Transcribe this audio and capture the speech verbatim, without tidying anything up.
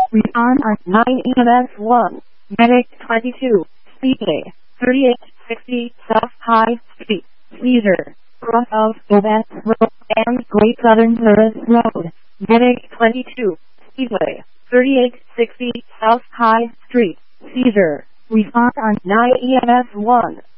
Respond on nine E M S one. Medic twenty-two. Speedway. thirty-eight sixty South High Street. Caesar. Cross of Bobette Road and Great Southern Service Road. Medic twenty-two. Speedway. thirty-eight sixty South High Street. Caesar. Respond on nine E M S one.